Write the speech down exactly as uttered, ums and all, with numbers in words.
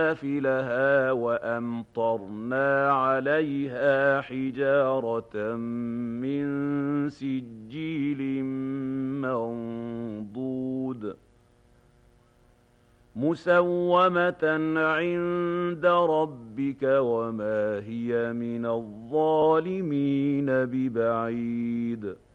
سافلها وأمطرنا عليها حجارة من سجيل منضود مسومة عند ربك وما هي من الظالمين ببعيد